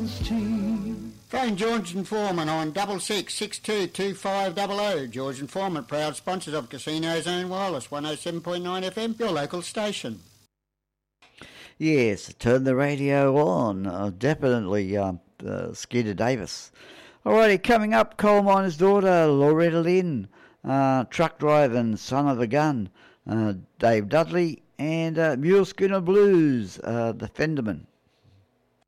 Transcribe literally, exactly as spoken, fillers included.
Phone George and Foreman on double six six two two five double oh. George and Foreman, proud sponsors of Casino Zone Wireless, one oh seven point nine F M, your local station. Yes, turn the radio on. Uh, definitely um, uh, Skeeter Davis. Alrighty, coming up, coal miner's daughter, Loretta Lynn, uh, truck driving, son of a gun, uh, Dave Dudley, and uh, Mule Schooner Blues, uh, the Fenderman.